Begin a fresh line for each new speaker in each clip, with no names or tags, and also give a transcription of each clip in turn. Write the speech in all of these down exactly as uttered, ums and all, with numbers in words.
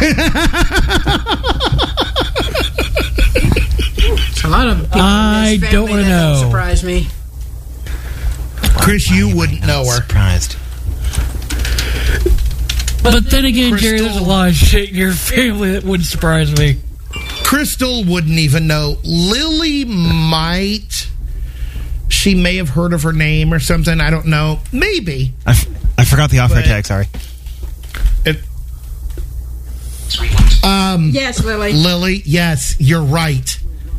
A lot of people
I
in this
don't
family
want to
that
know.
don't surprise me.
Chris, you wouldn't know her.
Surprised.
But then again,
Crystal.
Jerry, there's a lot of shit in your family that wouldn't surprise me.
Crystal wouldn't even know. Lily might. She may have heard of her name or something. I don't know. Maybe.
I, f- I forgot the off-air
But-
tag, sorry.
It, um,
Yes, Lily.
Lily, yes, you're right.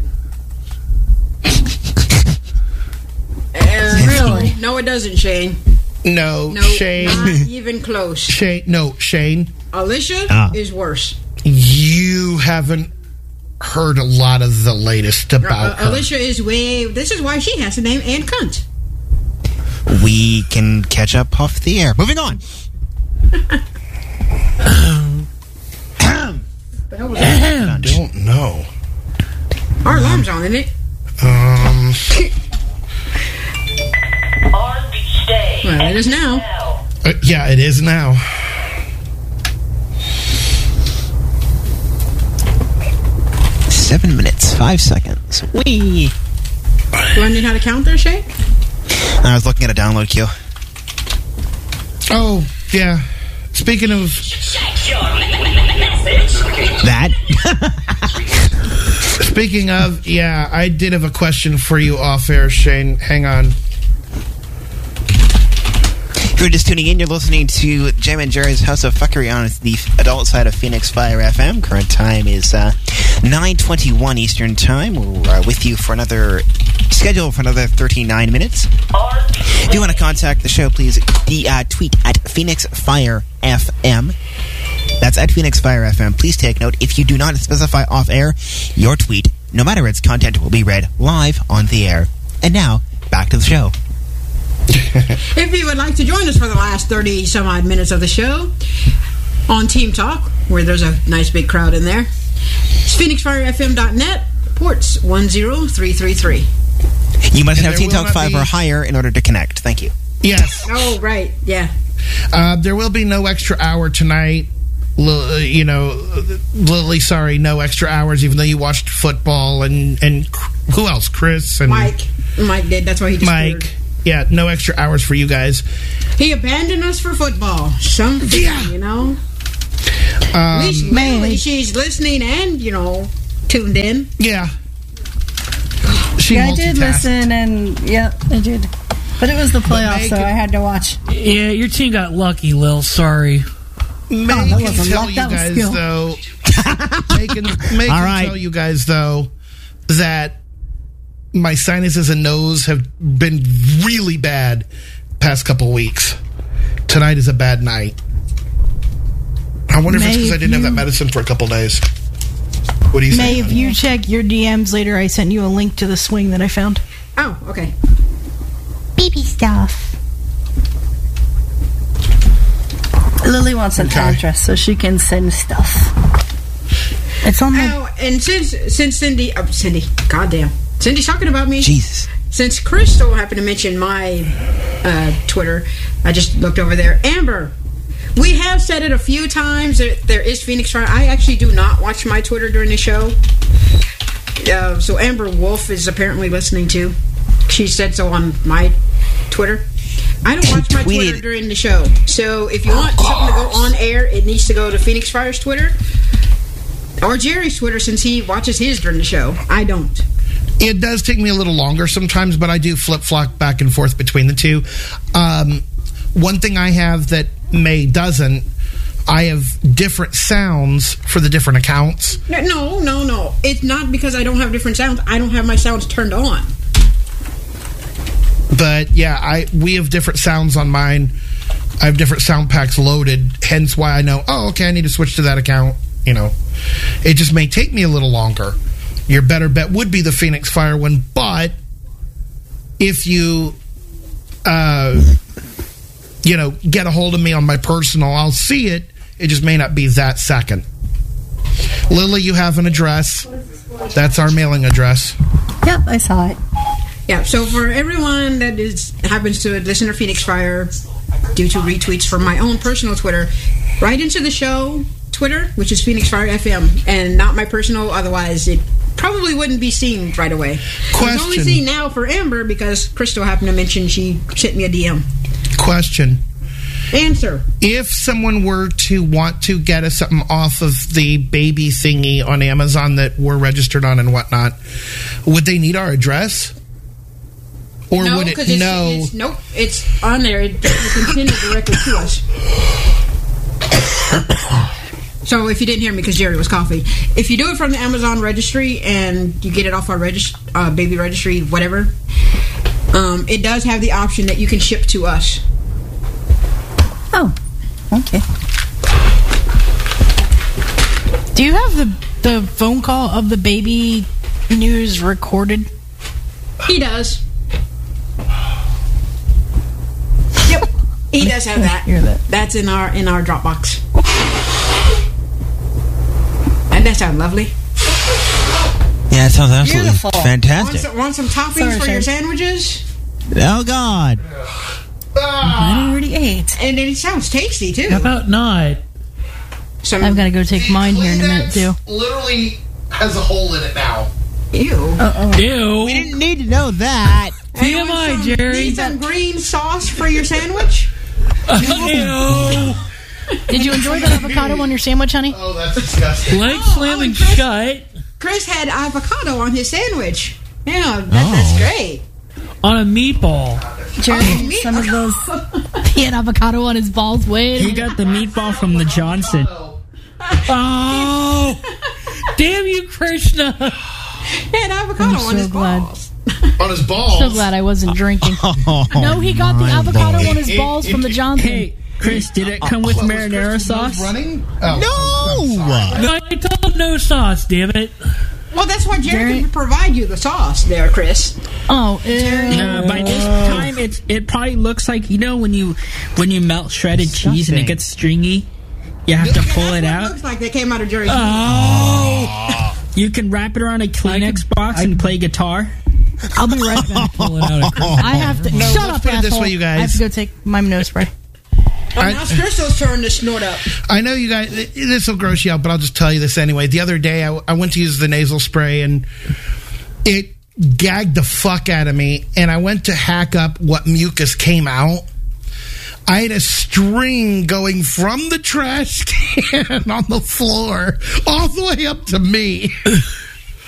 Uh, really? No, it doesn't, Shane.
No,
No,
Shane.
not even close.
Shane. No, Shane.
Alicia
Ah.
is worse.
You haven't heard a lot of the latest about
Uh,
her.
Alicia is way... This is why she has the name Ann Cunt.
We can catch up off the air. Moving on.
The hell was that?
I don't know.
Our alarm's on, isn't it?
Um,
Armed, stay.
Well, it is now.
Now.
uh, yeah, it is now.
Seven minutes, five seconds. Wee.
You want to know how to count there, Shane?
I was looking at a download queue.
Oh, yeah. Speaking of,
Check your message.
That?
speaking of, yeah, I did have a question for you off air, Shane. Hang on.
If you're just tuning in, you're listening to Jam and Jerry's House of Fuckery on the adult side of Phoenix Fire F M. Current time is uh, nine twenty-one Eastern Time. We're uh, with you for another, scheduled for another thirty-nine minutes. If you want to contact the show, please the, uh, tweet at Phoenix Fire F M. That's at Phoenix Fire F M. Please take note, if you do not specify off air, your tweet, no matter its content, will be read live on the air. And now, back to the show.
If you would like to join us for the last thirty some odd minutes of the show on Team Talk, where there's a nice big crowd in there, it's phoenix fire f m dot net, ports one zero three three three.
You must
And
have
there
Teen
will
Talk
not
five
be-
or higher in order to connect. Thank you.
Yes.
Oh, right, yeah.
Uh, there will be no extra hour tonight. L- you know, Lily, sorry, no extra hours, even though you watched football and, and who else? Chris and
Mike. Mike did, that's why he disappeared.
Mike. Yeah, no extra hours for you guys.
He abandoned us for football. Something,
Yeah.
you know?
Um,
At least Lily, she's listening and, you know, tuned in.
yeah. She
Yeah, I did
multitasks.
listen, and yeah, I did. But it was the playoffs,
Meg-
so I had to watch.
Yeah, your team got lucky, Lil. Sorry.
May
that
can
wasn't
tell
luck,
you
that was
guys
skill.
though. May can, May
All
can
right.
tell you guys though that my sinuses and nose have been really bad past couple weeks. Tonight is a bad night. I wonder if it's
May,
because I
if
didn't have
you-
that medicine for a couple days. What do you
May,
say?
if you check your D Ms later, I sent you a link to the swing that I found.
Oh, okay.
Baby stuff. Lily wants an
Okay.
address so she can send stuff. It's on the...
Oh, and since since Cindy, oh, Cindy, goddamn, Cindy's talking about me.
Jesus.
Since Crystal happened to mention my uh, Twitter, I just looked over there. Amber, we have said it a few times that there is Phoenix Fire. I actually do not watch my Twitter during the show. Uh, so Amber Wolf is apparently listening too. She said so on my Twitter. I don't
She
watch my
tweeted-
Twitter during the show. So if you want something to go on air, it needs to go to Phoenix Fire's Twitter. Or Jerry's Twitter, since he watches his during the show. I don't.
It does take me a little longer sometimes, but I do flip-flop back and forth between the two. Um, one thing I have that May doesn't, I have different sounds for the different accounts.
No, no, no, no. It's not because I don't have different sounds. I don't have my sounds turned on.
But yeah, I we have different sounds on mine. I have different sound packs loaded, hence why I know, oh, okay, I need to switch to that account. You know, it just may take me a little longer. Your better bet would be the Phoenix Fire one, but if you, uh, you know, get a hold of me on my personal, I'll see it. It just may not be that second. Lily, you have an address. That's our mailing address.
Yep, I saw it.
Yeah, so for everyone that is happens to listen to Phoenix Fire due to retweets from my own personal Twitter, write into the show, Twitter, which is Phoenix Fire F M, and not my personal. Otherwise, it probably wouldn't be seen right away.
Question.
It's only seen now for Amber because Crystal happened to mention she sent me a D M.
Question.
Answer.
If someone were to want to get us something off of the baby thingy on Amazon that we're registered on and whatnot, would they need our address? Or
No,
would
because
it
it's,
know?
it's nope, it's on there. It, you can send it directly to us. So if you didn't hear me, because Jerry was coughing, if you do it from the Amazon registry and you get it off our regist- uh, baby registry, whatever, um, it does have the option that you can ship to us.
Oh, okay.
Do you have the the phone call of the baby news recorded?
He does. Yep, he does have that.
Hear that.
That's in our in our Dropbox. And that sounds lovely.
Yeah, it sounds absolutely
Beautiful.
Want
fantastic.
some, want some toppings
Sorry,
for your
sorry.
sandwiches?
Oh, God.
I already ate.
And it sounds tasty too.
How about not?
Some
I've got to go take mine here in a minute too.
Literally has a hole in it now.
ew.
Ew.
We didn't need to know that.
T M I, Jerry.
Need some green sauce for your sandwich?
Ew.
Did you enjoy that avocado on your sandwich, honey?
Oh, that's disgusting.
Leg
Oh,
slamming
oh, Chris-
shut
Chris had avocado on his sandwich. Yeah, that, that's great.
on a meatball.
Jerry,
Oh, me-
some of those. He had avocado on his balls. Wait.
He got the meatball from the Johnson.
Oh, damn you, Krishna.
He had avocado
I'm
on
so
his
glad.
balls.
On his balls.
So glad I wasn't drinking. No, he got the avocado on his balls from the Johnson.
Hey, Chris, did it come with
What, was
marinara
Kristen's nose
sauce?
running? Oh.
No!
No, I told him no sauce, damn it.
Well, that's why Jerry,
Jerry-
can provide you the sauce there, Chris.
Oh, ew.
No, by this time it's it probably looks like, you know, when you when you melt shredded cheese and it gets stringy, you have to pull it
That's what
out.
looks like they came out of Jerry's.
Oh, you can wrap it around a Kleenex box and play guitar.
I'll be right back.
Pull it out of Krishna.
I have to.
No,
shut
let's
up,
put it this
asshole.
way, you guys.
I have to go take my nose spray.
Oh, now it's Crystal's turn to snort up.
I know you guys, this will gross you out, but I'll just tell you this anyway. The other day, I, I went to use the nasal spray, and it gagged the fuck out of me, and I went to hack up what mucus came out. I had a string going from the trash can on the floor all the way up to me.